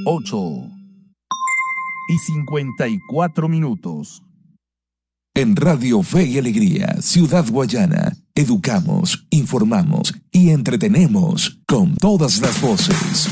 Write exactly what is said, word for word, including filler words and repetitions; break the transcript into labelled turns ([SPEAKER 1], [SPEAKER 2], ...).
[SPEAKER 1] ocho y cincuenta y cuatro minutos.
[SPEAKER 2] En Radio Fe y Alegría, Ciudad Guayana, educamos, informamos y entretenemos con todas las voces.